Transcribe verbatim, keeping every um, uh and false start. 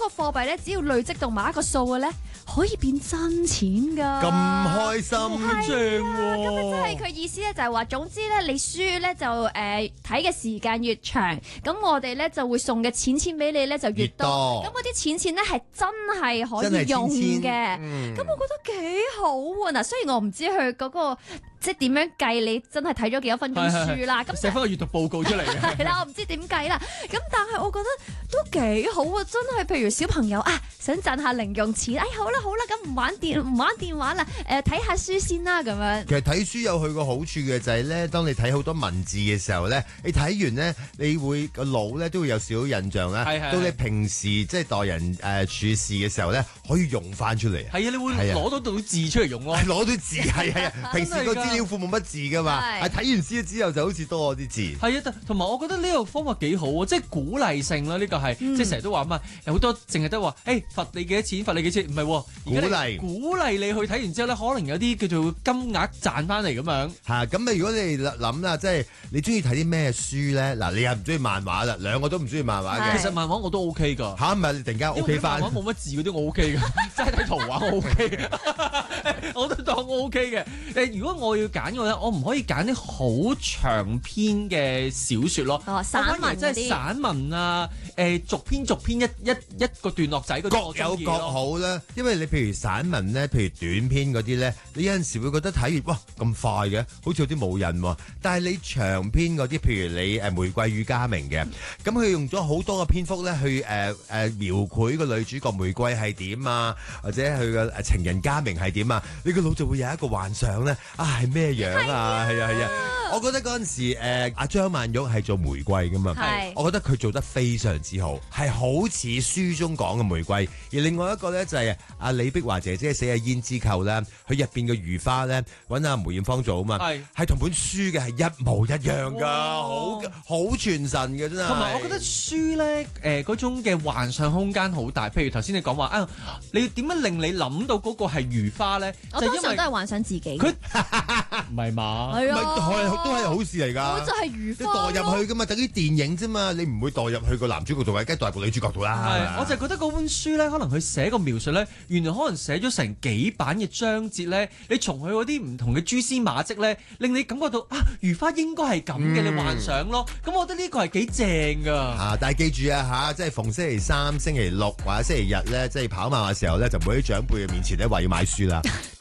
個貨幣咧，只要累積到某一個數嘅咧，可以變真錢㗎。 咁開心， 正咁喎！ 即係佢意思咧，就係話，總之咧，你輸咧就誒睇嘅時間越長，咁我哋咧就會送嘅錢錢俾你咧就越多。咁嗰啲錢錢咧係真係可以用嘅。咁、嗯、我覺得幾好喎！嗱，雖然我唔知佢嗰、嗰個即係點樣計，你真係睇咗幾多分鐘書啦？咁寫翻個閱讀報告出嚟嘅。 係啦，我唔知點計啦。咁但係我覺得都幾好啊！真係，譬如小朋友啊，想賺下零用錢，哎好啦好啦，咁唔玩電唔玩電話啦，誒睇下書先啦咁樣。 其實睇書有佢個好處嘅就係咧，當你睇好多文字嘅時候咧，你睇完咧，你會個腦咧都會有少少印象啦。 係係係到你平時即係待人誒、呃、處事嘅時候咧，可以用翻出嚟。 係啊，你會攞到到字出嚟用咯。 攞到字係係啊，平時個資料庫冇乜字噶嘛，係睇完書之後就好似多咗啲字。 係啊，同埋我覺得呢個方法幾好啊，即係鼓勵性啦。呢、呢個係、嗯、即係成日都話嘛，有好多淨係得話，誒罰你幾多錢，罰你幾錢，唔係喎， 鼓勵鼓勵你去睇完之後咧，可能有啲叫做金額賺翻嚟咁樣。 嚇咁啊！如果你諗啦，即係你中意睇啲咩書咧？嗱，你又唔中意漫畫啦，兩個都唔中意漫畫嘅。 其實漫畫我都 OK 㗎。 嚇唔係你突然間 OK 翻？ 漫畫冇乜字嗰啲我 OK 嘅，真係睇圖畫我 OK 嘅，我都當我 OK 嘅。誒，如果我要揀嘅話咧，我唔可以揀啲好長篇嘅小説咯。 哦，散文即係散文啊，誒、呃，逐篇逐篇一一一個段落仔嗰啲， 各有各好啦。因為你譬如散文咧，譬如短篇嗰啲咧，你有陣時會覺得睇完哇咁快嘅，好似有啲冇癮喎。但係你長篇嗰啲，譬如你誒玫瑰與家明嘅，咁佢用咗好多嘅篇幅咧去誒誒、呃呃、描繪個女主角玫瑰係點啊，或者佢嘅誒情人家明係點啊，你個腦就會有一個幻想咧，啊係咩樣啊？係啊係啊！我覺得嗰陣時誒阿張曼玉係做玫瑰噶嘛，我覺得佢做得非常之好，係好似書中講嘅玫瑰。而另外一個咧就係阿李碧華姐姐寫嘅胭脂扣咧，佢入邊嘅如花咧揾阿梅艷芳做啊嘛，係係同本書嘅係一模一樣噶，好好傳神嘅真係。 同埋我覺得書咧誒嗰種嘅幻想空間好大，譬如頭先你講話啊，你點樣令你諗到嗰個係如花咧？ 我通常都係幻想自己。 佢唔係嘛？ 係啊， 都係好事嚟㗎。 我就係如花， 你代入去㗎嘛，等於電影啫嘛，你唔會代入去個男主角度，梗係代入個女主角度啦。 係，我就覺得嗰本書咧，可能佢寫個描述咧，原來可能寫咗成幾版嘅章節咧，你從佢嗰啲唔同嘅蛛絲馬跡咧，令你感覺到啊，如花應該係咁嘅，你幻想咯。咁我覺得呢個係幾正㗎。 啊，但係記住啊嚇，即係逢星期三、星期六或者星期日咧，即係跑馬嘅時候咧，就唔好喺長輩嘅面前咧話要買書啦。